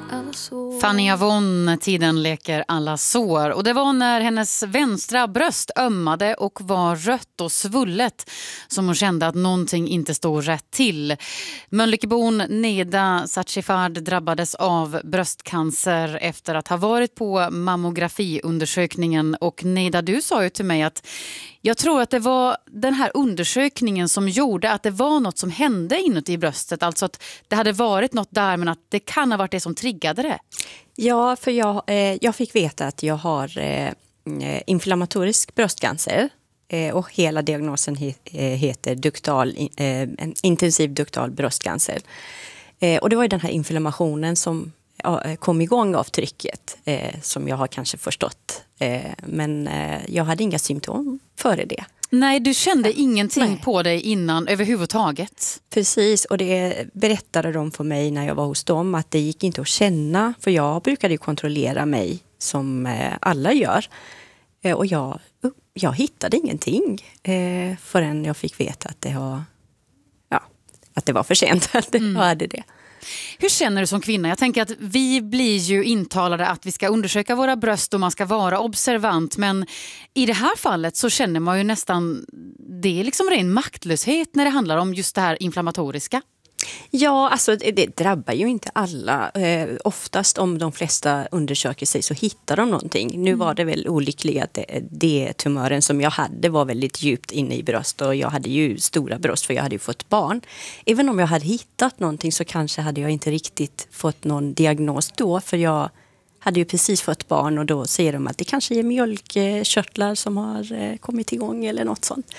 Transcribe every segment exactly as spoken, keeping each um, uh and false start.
alla sår. Fanny Avon, Tiden leker alla sår. Och det var när hennes vänstra bröst ömmade och var rött och svullet som hon kände att någonting inte stod rätt till. Mölnlyckebon Neda Satsifard drabbades av bröstcancer efter att ha varit på mammografiundersökningen. Och Neda, du sa ju till mig att jag tror att det var den här undersökningen som gjorde att det var något som hände inuti bröstet. Alltså att det hade varit något där, men att det kan ha varit det som triggade det. Ja, för jag, eh, jag fick veta att jag har eh, inflammatorisk bröstcancer. Eh, och hela diagnosen he, eh, heter duktal, eh, en intensiv duktal bröstcancer. Eh, och det var ju den här inflammationen som ja, kom igång av trycket eh, som jag har kanske förstått. Eh, men eh, jag hade inga symptom före det. Nej, du kände ingenting Nej. på dig innan överhuvudtaget. Precis, och det berättade de för mig när jag var hos dem att det gick inte att känna. För jag brukade ju kontrollera mig som eh, alla gör. Eh, och jag, jag hittade ingenting eh, förrän jag fick veta att det, har, ja, att det var för sent. Att jag hade det. Hur känner du som kvinna? Jag tänker att vi blir ju intalade att vi ska undersöka våra bröst och man ska vara observant. Men i det här fallet så känner man ju nästan, det är liksom ren maktlöshet när det handlar om just det här inflammatoriska. Ja, alltså det, det drabbar ju inte alla. Eh, oftast om de flesta undersöker sig så hittar de någonting. Nu var det väl olyckligt att det, det tumören som jag hade var väldigt djupt inne i bröst. Och jag hade ju stora bröst för jag hade ju fått barn. Även om jag hade hittat någonting så kanske hade jag inte riktigt fått någon diagnos då. För jag hade ju precis fått barn och då säger de att det kanske är mjölkkörtlar som har eh, kommit igång eller något sånt.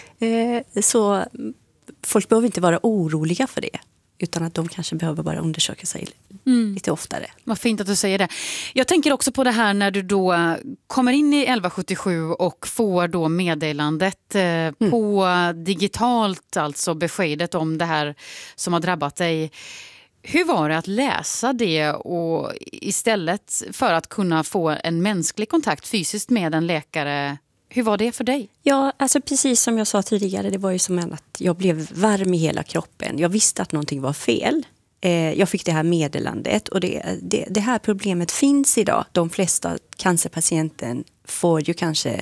Eh, så... Folk behöver inte vara oroliga för det, utan att de kanske behöver bara undersöka sig mm. lite oftare. Vad fint att du säger det. Jag tänker också på det här när du då kommer in i elva sjuttiosju och får då meddelandet eh, mm. på digitalt, alltså beskedet om det här som har drabbat dig. Hur var det att läsa det och istället för att kunna få en mänsklig kontakt fysiskt med en läkare? Hur var det för dig? Ja, alltså precis som jag sa tidigare, det var ju som att jag blev varm i hela kroppen. Jag visste att någonting var fel. Eh, jag fick det här meddelandet och det, det, det här problemet finns idag. De flesta cancerpatienter får ju kanske